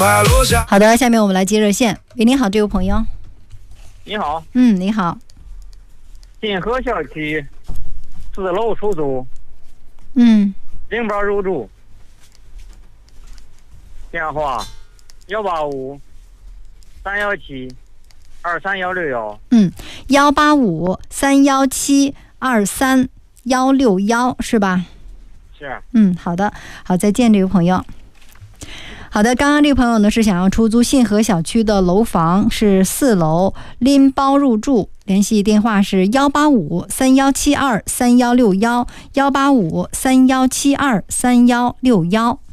好的，下面我们来接热线。喂，你好，这位朋友。 你好。 你好。 金河小区4楼出租。领包入住。电话185-317-23161。 185-317-23161是吧？ 是。 好的，好，再见，这位朋友。好的，刚刚这个朋友呢是想要出租信和小区的楼房，是4楼，拎包入住，联系电话是185-3172-3161，185-3172-3161。